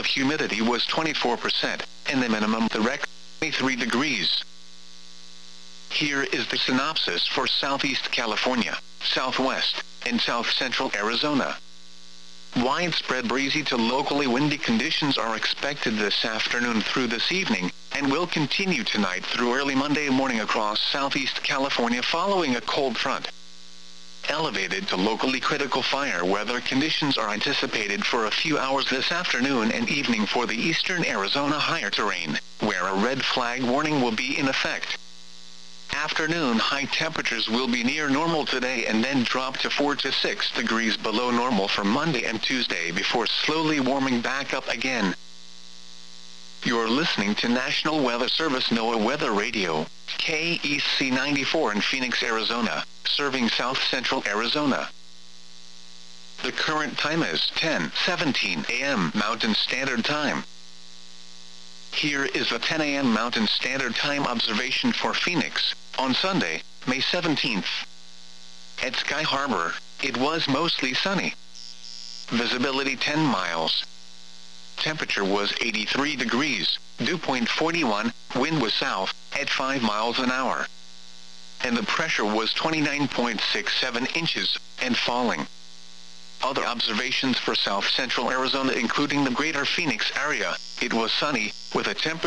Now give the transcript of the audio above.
relative humidity was 24%, and the minimum the record 23 degrees. Here is the synopsis for Southeast California, Southwest, and South Central Arizona. Widespread breezy to locally windy conditions are expected this afternoon through this evening, and will continue tonight through early Monday morning across Southeast California following a cold front. Elevated to locally critical fire weather conditions are anticipated for a few hours this afternoon and evening for the eastern Arizona higher terrain, where a red flag warning will be in effect. Afternoon high temperatures will be near normal today and then drop to 4 to 6 degrees below normal for Monday and Tuesday before slowly warming back up again. You're listening to National Weather Service NOAA Weather Radio, KEC 94 in Phoenix, Arizona, serving South Central Arizona. The current time is 10:17 a.m. Mountain Standard Time. Here is the 10 a.m. Mountain Standard Time observation for Phoenix, on Sunday, May 17th. At Sky Harbor, it was mostly sunny. Visibility 10 miles. Temperature was 83 degrees, dew point 41, wind was south, at 5 miles an hour. And the pressure was 29.67 inches, and falling. Other observations for South Central Arizona including the greater Phoenix area, it was sunny, with a temperature